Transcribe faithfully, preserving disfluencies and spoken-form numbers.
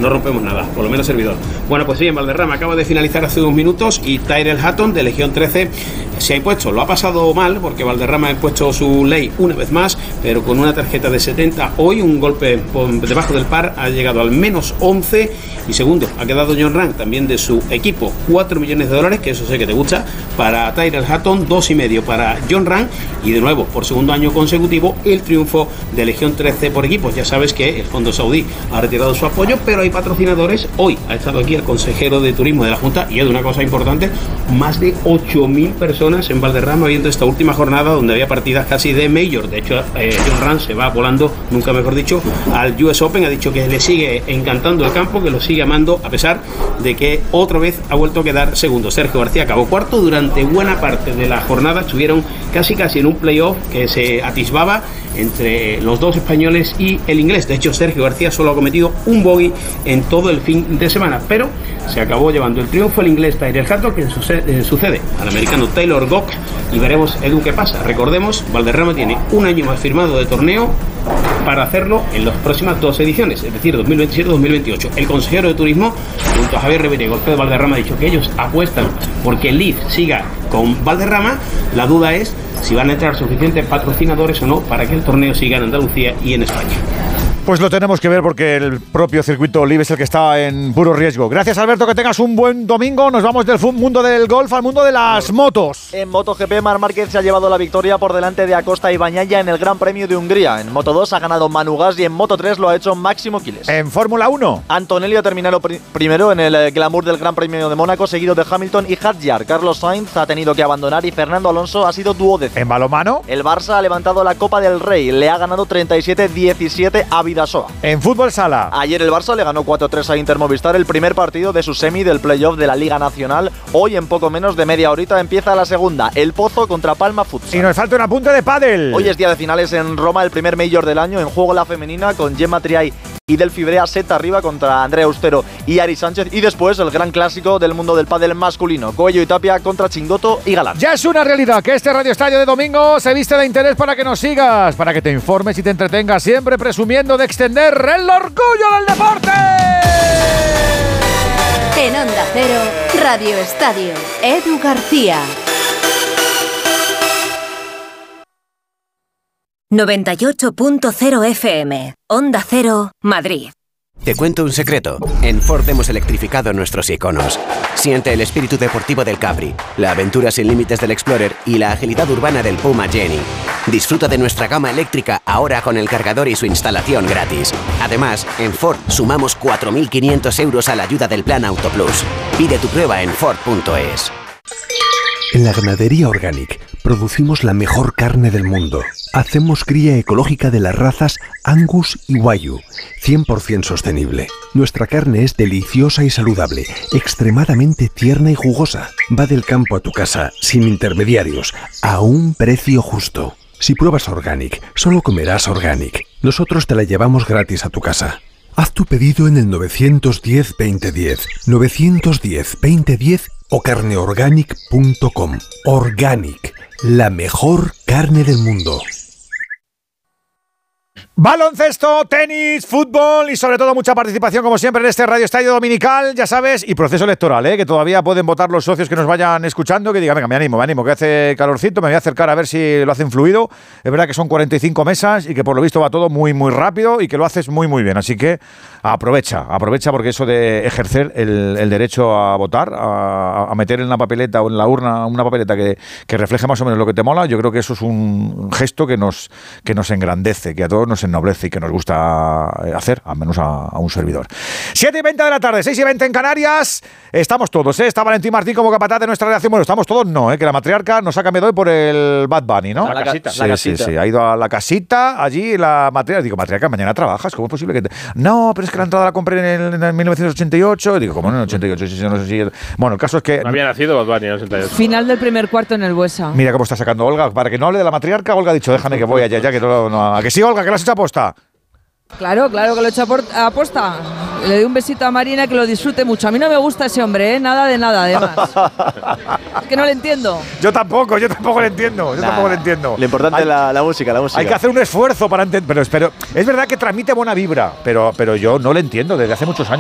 no rompemos nada, por lo menos servidor. Bueno, pues sí, en Valderrama acaba de finalizar hace unos minutos y Tyrell Hatton de Legión trece se ha impuesto. Lo ha pasado mal porque Valderrama ha impuesto su ley una vez más, pero con una tarjeta de setenta hoy, un golpe por debajo del par, ha llegado al menos once y segundo ha quedado John Ram, también de su equipo, cuatro millones de dólares, que eso sé que te gusta, para Tyrell Hatton, dos y medio para John Ram y de nuevo, por segundo año consecutivo, el triunfo de Legión trece por equipos. Ya sabes que el Fondo Saudí ha retirado su apoyo, pero hay patrocinadores. Hoy ha estado aquí el consejero de turismo de la Junta y es de una cosa importante, más de ocho mil personas en Valderrama viendo esta última jornada donde había partidas casi de Major. De hecho, eh, John Ram se va volando, nunca mejor dicho, al U S Open. Ha dicho que le sigue encantando el campo, que lo sigue amando, a pesar de que otra vez ha vuelto a quedar segundo. Sergio García acabó cuarto. Durante buena parte de la jornada estuvieron casi casi en un playoff que se atisbaba entre los dos españoles y el inglés. De hecho, Sergio García solo ha cometido un bogey en todo el fin de semana, pero se acabó llevando el triunfo el inglés Tyrell Hatton, que sucede, sucede al americano Taylor Gock, y veremos, Edu, qué pasa. Recordemos, Valderrama tiene un año más firmado de torneo para hacerlo en las próximas dos ediciones, es decir, dos mil veintisiete dos mil veintiocho. El consejero de turismo, junto a Javier Rivera y Golpe de Valderrama, ha dicho que ellos apuestan porque el Leaf siga con Valderrama. La duda es si van a entrar suficientes patrocinadores o no para que el torneo siga en Andalucía y en España. Pues lo tenemos que ver porque el propio circuito Live es el que está en puro riesgo. Gracias, Alberto, que tengas un buen domingo. Nos vamos del mundo del golf al mundo de las motos. En MotoGP, Marc Márquez se ha llevado la victoria por delante de Acosta y Bagnaia en el Gran Premio de Hungría. En Moto dos ha ganado Manu Gasly y en Moto tres lo ha hecho Máximo Quiles. En Fórmula uno, Antonelli ha terminado pr- primero en el glamour del Gran Premio de Mónaco, seguido de Hamilton y Hadjar. Carlos Sainz ha tenido que abandonar y Fernando Alonso ha sido duodécimo. En balonmano, El Barça ha levantado la Copa del Rey, le ha ganado treinta y siete diecisiete a Bidasoa. en fútbol sala. Ayer el Barça le ganó cuatro tres a Inter Movistar, el primer partido de su semi del playoff de la Liga Nacional. Hoy, en poco menos de media horita, empieza la segunda, el Pozo contra Palma Futsal. Y nos falta un apunte de pádel. Hoy es día de finales en Roma, el primer Major del año. En juego la femenina con Gemma Triay y Delphi Brea, set arriba contra Andrea Austero y Ari Sánchez. Y después el gran clásico del mundo del pádel masculino, Coello y Tapia contra Chingoto y Galán. Ya es una realidad que este Radio Estadio de domingo se viste de interés para que nos sigas, para que te informes y te entretengas, siempre presumiendo de extender el orgullo del deporte. En Onda Cero, Radio Estadio, Edu García. noventa y ocho punto cero F M, Onda Cero, Madrid. Te cuento un secreto. En Ford hemos electrificado nuestros iconos. Siente el espíritu deportivo del Capri, la aventura sin límites del Explorer y la agilidad urbana del Puma Jenny. Disfruta de nuestra gama eléctrica ahora con el cargador y su instalación gratis. Además, en Ford sumamos cuatro mil quinientos euros a la ayuda del Plan Auto Plus. Pide tu prueba en Ford punto es. En la ganadería Organic producimos la mejor carne del mundo. Hacemos cría ecológica de las razas Angus y Wagyu, cien por ciento sostenible. Nuestra carne es deliciosa y saludable, extremadamente tierna y jugosa. Va del campo a tu casa, sin intermediarios, a un precio justo. Si pruebas Organic, solo comerás Organic. Nosotros te la llevamos gratis a tu casa. Haz tu pedido en el nueve uno cero, veinte diez, nueve uno cero, veinte diez o carneorganic punto com. Organic, la mejor carne del mundo. Baloncesto, tenis, fútbol y sobre todo mucha participación como siempre en este Radio Estadio Dominical, ya sabes, y proceso electoral, ¿eh? Que todavía pueden votar los socios que nos vayan escuchando, que digan, venga, me animo, me animo, que hace calorcito, me voy a acercar a ver si lo hacen fluido. Es verdad que son cuarenta y cinco mesas y que por lo visto va todo muy, muy rápido y que lo haces muy, muy bien, así que aprovecha, aprovecha porque eso de ejercer el, el derecho a votar, a, a meter en la papeleta o en la urna una papeleta que, que refleje más o menos lo que te mola, yo creo que eso es un gesto que nos, que nos engrandece, que a todos nos ennoblece y que nos gusta hacer, al menos a, a un servidor. siete y veinte de la tarde, seis y veinte en Canarias. Estamos todos, ¿eh? Está Valentín Martín como capataz de nuestra redacción. Bueno, estamos todos, no, ¿eh? Que la matriarca nos ha cambiado hoy por el Bad Bunny, ¿no? La, la casita. Sí, la sí, casita. sí. Ha ido a la casita, allí la matriarca. Digo, matriarca, mañana trabajas, ¿cómo es posible que te... No, pero es que la entrada la compré en, el, en el mil novecientos ochenta y ocho. Digo, ¿cómo en el ochenta y ocho? Sí, sí, no sé si... Bueno, el caso es que... No había nacido Bad Bunny en el ochenta y ocho. Final del primer cuarto en el Buesa. Mira cómo está sacando Olga. Para que no hable de la matriarca, Olga ha dicho, déjame que voy allá, ya que no... no ¿A que sí, Olga, que la has hecho aposta? Claro, claro que lo he hecho a aposta. Le doy un besito a Marina, que lo disfrute mucho. A mí no me gusta ese hombre, ¿eh? Nada de nada, además. Es que no le entiendo. Yo tampoco, yo tampoco le entiendo. Yo Nah, tampoco le entiendo. Lo importante hay, es la, la música, la música. Hay que hacer un esfuerzo para entender. Pero, pero es verdad que transmite buena vibra, pero, pero yo no le entiendo desde hace muchos años.